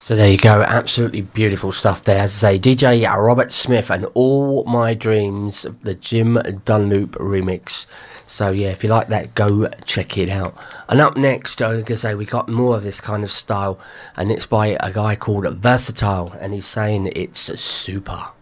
So there you go, absolutely beautiful stuff there. As I say, DJ Robert Smith and All My Dreams, the Jim Dunlop remix. So yeah, if you like that, go check it out. And up next, I'm going to say we got more of this kind of style, and it's by a guy called Versatile, and he's saying it's super.